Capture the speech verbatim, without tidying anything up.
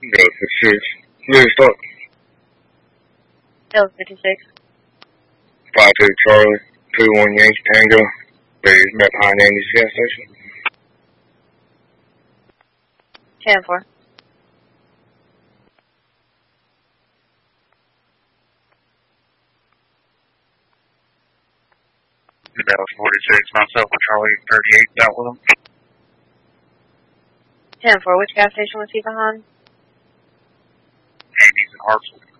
Delta six. Next up. Delta fifty-six. five two Charlie, two one Yankee Tango. Please met behind Andy's gas station. ten four. Dallas forty-six, myself with Charlie thirty-eight, out with him. ten four, which gas station was he behind? Andy's in Hartsville.